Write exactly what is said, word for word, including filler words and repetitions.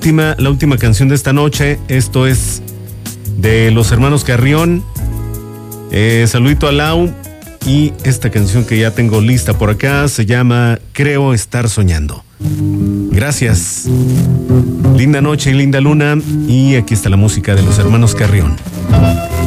última, la última canción de esta noche. Esto es de los hermanos Carrión. Eh, saludito a Lau. Y esta canción que ya tengo lista por acá se llama Creo estar soñando. Gracias. Linda noche y linda luna. Y aquí está la música de los hermanos Carrión.